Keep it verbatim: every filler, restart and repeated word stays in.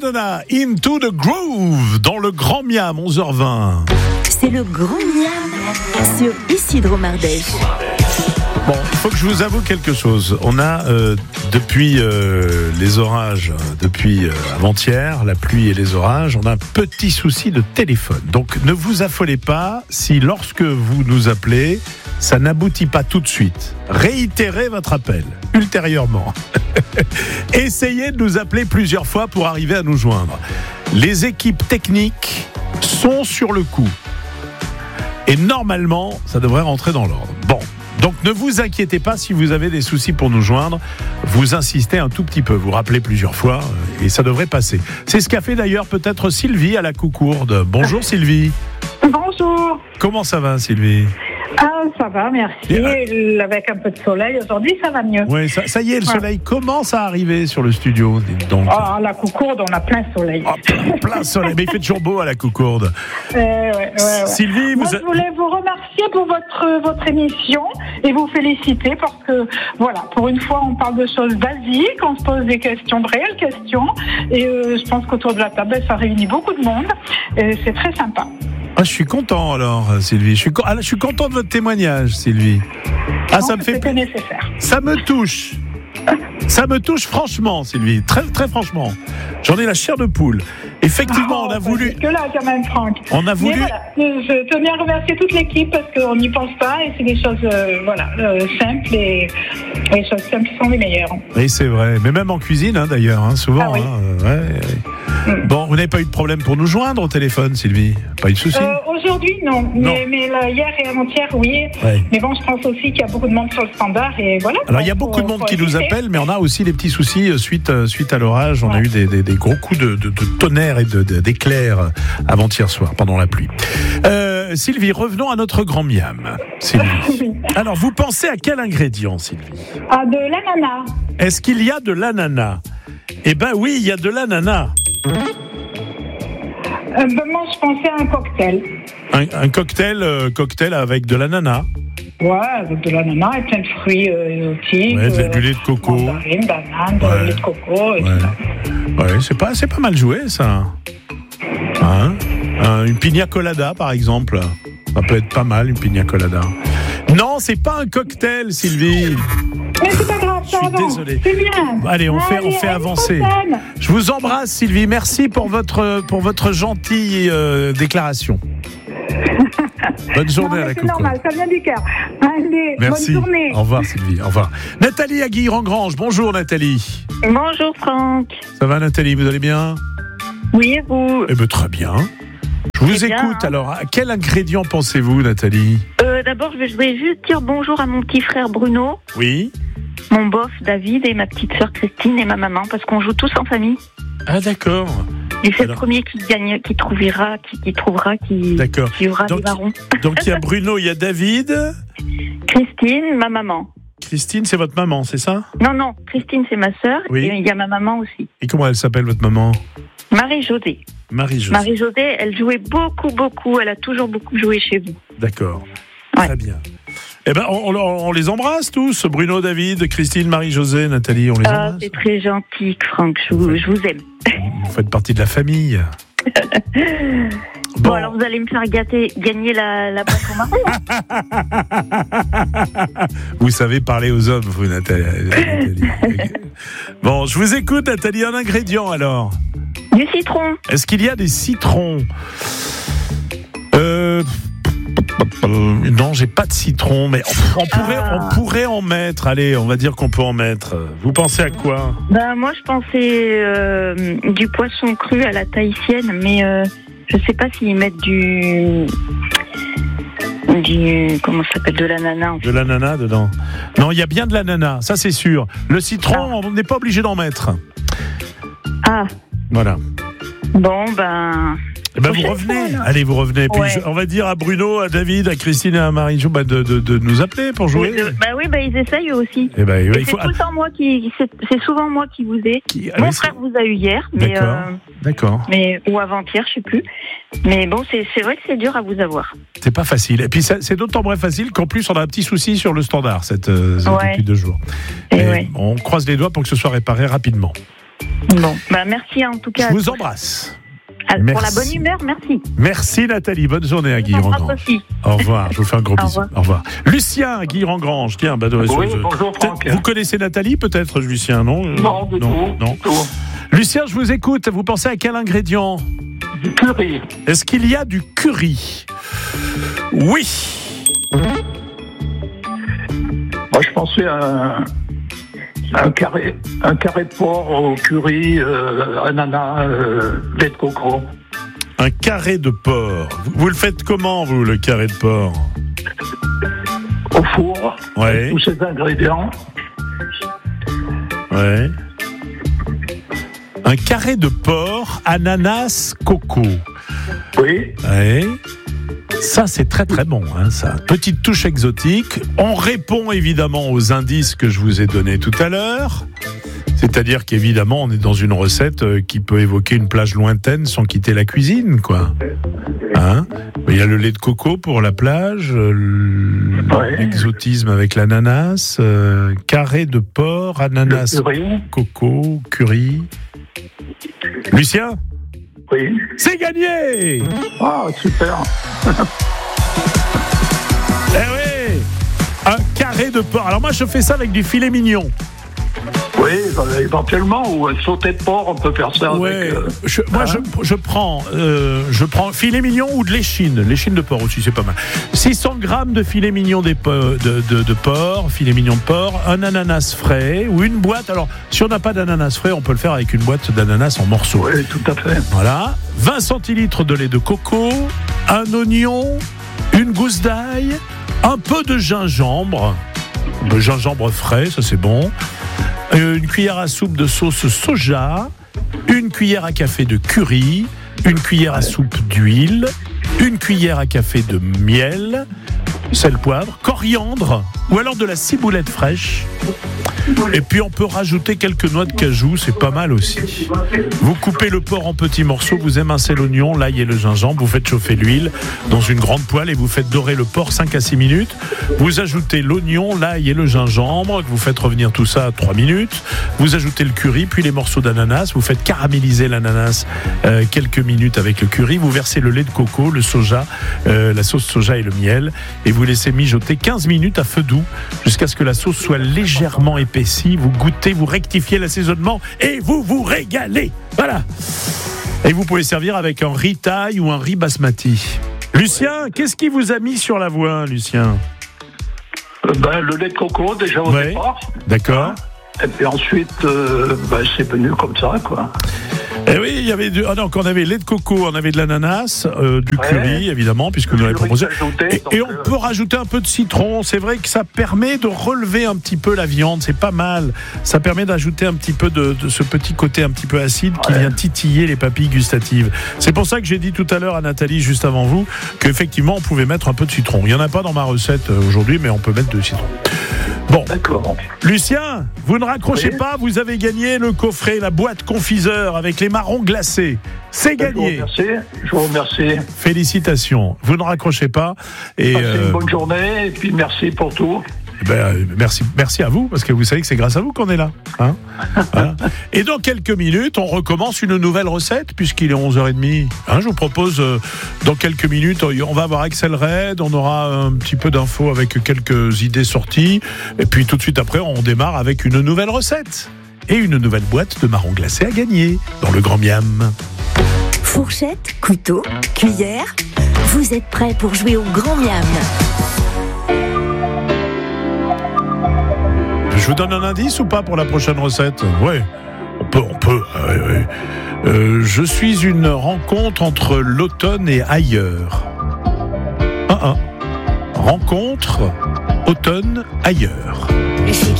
Madonna, Into the Groove, dans le Grand Miam, onze heures vingt. C'est le Grand Miam sur Isidro Mardèche. Bon, il faut que je vous avoue quelque chose. On a, euh, depuis euh, les orages, depuis euh, avant-hier, la pluie et les orages, on a un petit souci de téléphone. Donc, ne vous affolez pas si, lorsque vous nous appelez, ça n'aboutit pas tout de suite. Réitérez votre appel ultérieurement. Essayez de nous appeler plusieurs fois pour arriver à nous joindre. Les équipes techniques sont sur le coup. Et normalement, ça devrait rentrer dans l'ordre. Bon. Donc ne vous inquiétez pas si vous avez des soucis pour nous joindre. Vous insistez un tout petit peu, vous rappelez plusieurs fois et ça devrait passer. C'est ce qu'a fait d'ailleurs peut-être Sylvie à la Coucourde. Bonjour Sylvie. Bonjour. Comment ça va Sylvie ? Ah, ça va, merci. Et avec un peu de soleil, aujourd'hui, ça va mieux. Oui, ça, ça y est, le ouais. soleil commence à arriver sur le studio. Donc. Ah, à la Coucourde, on a plein soleil. Ah, plein soleil, mais il fait toujours beau à la Coucourde. Euh, ouais, ouais, ouais. Sylvie, Moi, vous... je voulais vous remercier pour votre, votre émission et vous féliciter parce que, voilà, pour une fois, on parle de choses basiques, on se pose des questions, de réelles questions. Et euh, je pense qu'autour de la table, ça réunit beaucoup de monde. Et c'est très sympa. Ah, je suis content alors, Sylvie. Je suis, co- ah, je suis content de votre témoignage, Sylvie. Ah, Non, ça me fait c'était nécessaire. Ça me touche. Ça me touche franchement, Sylvie. Très, très franchement. J'en ai la chair de poule. Effectivement, Oh, on a voulu. que là, quand même, Franck. On a voulu. Mais voilà, je tenais à remercier toute l'équipe parce qu'on n'y pense pas et c'est des choses, euh, voilà, euh, simples et les choses simples sont les meilleures. Oui, c'est vrai. Mais même en cuisine, hein, d'ailleurs, hein, souvent. Ah oui. Hein, ouais, ouais. Mm. Bon, vous n'avez pas eu de problème pour nous joindre au téléphone, Sylvie ? Pas eu de souci ? Euh, aujourd'hui, non. non. Mais, mais là, hier et avant-hier, oui. Ouais. Mais bon, je pense aussi qu'il y a beaucoup de monde sur le standard et voilà. Alors, il y a beaucoup de monde qui nous appelle, mais on a aussi des petits soucis suite, suite à l'orage. On ouais. a eu des, des, des gros coups de, de, de tonnerre et de, de, d'éclairs avant-hier soir, pendant la pluie. Euh, Sylvie, revenons à notre grand miam. Sylvie. Alors, vous pensez à quel ingrédient, Sylvie ? Ah, de l'ananas. Est-ce qu'il y a de l'ananas ? Eh ben oui, il y a de l'ananas. Euh, ben moi, je pensais à un cocktail. Un, un cocktail, euh, cocktail avec de l'ananas. Ouais, avec de l'ananas et plein de fruits euh, exotiques. Ouais, euh, du lait de coco. Mandarine, banane, ouais. lait de coco et ouais. tout ça. Ouais, c'est pas, c'est pas mal joué, ça. Hein euh, une pina colada, par exemple. Ça peut être pas mal, une pina colada. Non, c'est pas un cocktail, Sylvie. Mais c'est pas grave, ça avance. Désolé. C'est bien. Allez, on fait, Allez, on fait avancer. Prochaine. Je vous embrasse, Sylvie. Merci pour votre, pour votre gentille euh, déclaration. Bonne journée non, à la c'est Coucou. normal, ça vient du cœur. Allez, merci. Bonne journée. Au revoir, Sylvie. Au revoir. Nathalie à Guilherand-Grange. Bonjour, Nathalie. Bonjour, Franck. Ça va, Nathalie? Vous allez bien? Oui, et vous? Eh bien, très bien. Je vous eh écoute. bien, hein. Alors, à quel ingrédient pensez-vous, Nathalie? euh, D'abord, je voudrais juste dire bonjour à mon petit frère Bruno. Oui. Mon boss David et ma petite sœur Christine et ma maman, parce qu'on joue tous en famille. Ah, d'accord. Et c'est Alors... le premier qui gagne, qui trouvera, qui, qui trouvera, qui, qui aura donc, des barons. Donc il y a Bruno, il y a David. Christine, ma maman. Christine, c'est votre maman, c'est ça? Non, non, Christine, c'est ma sœur. Oui. Et il y a ma maman aussi. Et comment elle s'appelle, votre maman? Marie-Josée. Marie-Josée. Marie-Josée, elle jouait beaucoup, beaucoup. Elle a toujours beaucoup joué chez vous. D'accord. Ouais. Très bien. Eh ben, on, on, on les embrasse tous. Bruno, David, Christine, Marie-Josée, Nathalie, on les ah, embrasse. C'est très gentil, Franck. Je vous, je vous aime. Vous faites partie de la famille. Bon. bon, alors vous allez me faire gâter, gagner la, la boîte au marron. Vous savez parler aux hommes, vous, Nathalie. Nathalie. Bon, je vous écoute, Nathalie. Un ingrédient, alors? Du citron. Est-ce qu'il y a des citrons? Euh... Non, j'ai pas de citron, mais on pourrait, ah. on pourrait en mettre. Allez, on va dire qu'on peut en mettre. Vous pensez à quoi? Ben moi, je pensais euh, du poisson cru à la tahitienne, mais euh, je sais pas s'ils mettent du, du comment ça s'appelle, de l'ananas. En fait. De l'ananas dedans. Non, il y a bien de l'ananas, ça c'est sûr. Le citron, ah. on n'est pas obligé d'en mettre. Ah. Voilà. Bon ben. Eh ben vous revenez, fois, allez vous revenez. Puis ouais. On va dire à Bruno, à David, à Christine et à Marie-Jo bah de, de, de nous appeler pour jouer. De, bah oui, bah ils essayent aussi. Eh ben, et il c'est, faut... tout le temps moi qui, c'est, c'est souvent moi qui vous ai. Qui... Mon ah, frère c'est... vous a eu hier, mais d'accord. Euh, d'accord. Mais ou avant-hier, je sais plus. Mais bon, c'est, c'est vrai que c'est dur à vous avoir. C'est pas facile. Et puis ça, c'est d'autant moins facile qu'en plus on a un petit souci sur le standard cette, euh, cette ouais. depuis deux jours. Et ouais. On croise les doigts pour que ce soit réparé rapidement. Bon, bah merci en tout cas. Je vous embrasse. Ah, pour Merci. la bonne humeur, merci. Merci Nathalie, bonne journée à Je vous Guilherand-Grange. embrasse aussi. Au revoir, je vous fais un gros Au bisou. revoir. Au revoir. Lucien à Guilherand-Grange, tiens, bah, de Oui, je- bonjour peut-être- Franck. Vous connaissez Nathalie peut-être, Lucien, non Non, du tout. non. Du tout. Lucien, je vous écoute, vous pensez à quel ingrédient? Du curry. Est-ce qu'il y a du curry? Oui. Moi, je pensais à un, un carré, un carré de porc au curry, euh, ananas, euh, lait de coco. Un carré de porc. Vous, vous le faites comment, vous, le carré de porc? Au four, Ouais. avec tous ces ingrédients. Ouais. Un carré de porc, ananas, coco. Oui, Ouais. Ça, c'est très très bon, hein, ça. Petite touche exotique. On répond évidemment aux indices que je vous ai donnés tout à l'heure. C'est-à-dire qu'évidemment, on est dans une recette euh, qui peut évoquer une plage lointaine sans quitter la cuisine, quoi. Hein? Il y a le lait de coco pour la plage, euh, Ouais. l'exotisme avec l'ananas, euh, carré de porc, le ananas, curry. coco, curry. Lucien, Oui. c'est gagné! Ah, super. Eh oui! Un carré de porc. Alors moi, je fais ça avec du filet mignon. Oui, bah, éventuellement, ou un sauté de porc, on peut faire ça Ouais. avec... euh, Je- moi, je, je prends, euh, je prends filet mignon ou de l'échine. L'échine de porc aussi, c'est pas mal. six cents grammes de filet mignon des po- de, de, de porc, filet mignon de porc, un ananas frais ou une boîte. Alors, si on n'a pas d'ananas frais, on peut le faire avec une boîte d'ananas en morceaux. Oui, tout à fait. Voilà. vingt centilitres de lait de coco, un oignon, une gousse d'ail, un peu de gingembre, de gingembre frais, ça c'est bon. Euh, Une cuillère à soupe de sauce soja, une cuillère à café de curry, une cuillère à soupe d'huile, une cuillère à café de miel, sel, poivre, coriandre ou alors de la ciboulette fraîche. Et puis on peut rajouter quelques noix de cajou, c'est pas mal aussi. Vous coupez le porc en petits morceaux, vous émincez l'oignon, l'ail et le gingembre, vous faites chauffer l'huile dans une grande poêle et vous faites dorer le porc cinq à six minutes. Vous ajoutez l'oignon, l'ail et le gingembre, vous faites revenir tout ça à trois minutes. Vous ajoutez le curry, puis les morceaux d'ananas, vous faites caraméliser l'ananas euh, quelques minutes avec le curry, vous versez le lait de coco, le soja, euh, la sauce soja et le miel, et vous laissez mijoter quinze minutes à feu doux jusqu'à ce que la sauce soit légèrement épaissie. Vous goûtez, vous rectifiez l'assaisonnement et vous vous régalez. Voilà. Et vous pouvez servir avec un riz thaï ou un riz basmati. Lucien, qu'est-ce qui vous a mis sur la voie, Lucien? Euh, ben, le lait de coco, déjà au Ouais. départ. D'accord. Et puis ensuite, euh, ben, c'est venu comme ça, quoi. Eh oui, il y avait du... ah, donc on avait lait de coco, on avait de l'ananas, euh, du Ouais. curry évidemment, puisque nous Le l'avons curry proposé. s'ajoutait, Et, donc, et on euh, peut rajouter un peu de citron. C'est vrai que ça permet de relever un petit peu la viande. C'est pas mal. Ça permet d'ajouter un petit peu de, de ce petit côté un petit peu acide qui Ouais. vient titiller les papilles gustatives. C'est pour ça que j'ai dit tout à l'heure à Nathalie, juste avant vous, qu'effectivement on pouvait mettre un peu de citron. Il n'y en a pas dans ma recette euh, aujourd'hui, mais on peut mettre de citron. Bon, D'accord. Lucien, vous ne raccrochez Oui. pas, vous avez gagné le coffret, la boîte confiseur avec les marrons glacés. C'est Je vous gagné. remercie. Je vous remercie. Félicitations. Vous ne raccrochez pas. Et Passez euh, une bonne journée et puis merci pour tout. ben, euh, merci, merci à vous, parce que vous savez que c'est grâce à vous qu'on est là. Hein. Voilà. Et dans quelques minutes, on recommence une nouvelle recette, puisqu'il est onze heures trente. Hein, je vous propose, euh, dans quelques minutes, on va avoir Axel Red, on aura un petit peu d'infos avec quelques idées sorties, et puis tout de suite après, on démarre avec une nouvelle recette. Et une nouvelle boîte de marrons glacés à gagner dans le Grand Miam. Fourchette, couteau, cuillère. Vous êtes prêts pour jouer au Grand Miam? Je vous donne un indice ou pas pour la prochaine recette? Ouais, on peut, on peut. Ah ouais, ouais. Euh, je suis une rencontre entre l'automne et ailleurs. Un, un. Rencontre, automne, ailleurs. C'est